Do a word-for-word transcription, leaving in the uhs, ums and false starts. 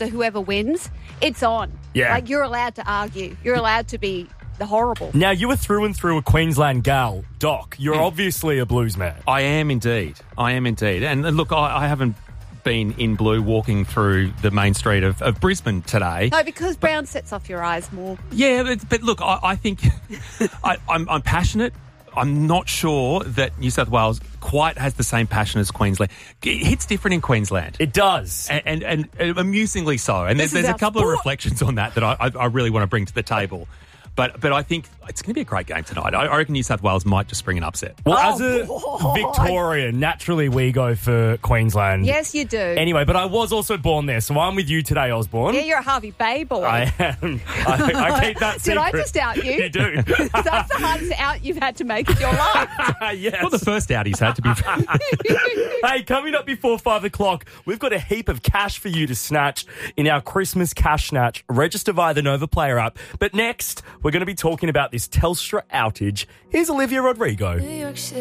after whoever wins, it's on. Yeah. Like, you're allowed to argue. You're allowed to be the horrible. Now, you were through and through a Queensland gal. Doc, you're mm. obviously a Blues man. I am indeed. I am indeed. And look, I, I haven't been in blue walking through the main street of, of Brisbane today. No, because brown sets off your eyes more. Yeah, but, but look, I, I think I, I'm, I'm passionate. I'm not sure that New South Wales quite has the same passion as Queensland. It hits different in Queensland. It does. And, and, and amusingly so. And there's, there's a couple sport. of reflections on that that I, I, I really want to bring to the table. But but I think it's going to be a great game tonight. I, I reckon New South Wales might just spring an upset. Well, oh, as a boy. Victorian, naturally we go for Queensland. Yes, you do. Anyway, but I was also born there, so I'm with you today, Osborne. Yeah, you're a Harvey Bay boy. I am. I, I keep that secret. Did I just out you? You do. That's the hardest out you've had to make in your life. Yes. Well, the first out he's had to be... Hey, coming up before five o'clock, we've got a heap of cash for you to snatch in our Christmas cash snatch. Register via the Nova Player app. But next, we're going to be talking about this Telstra outage. Here's Olivia Rodrigo.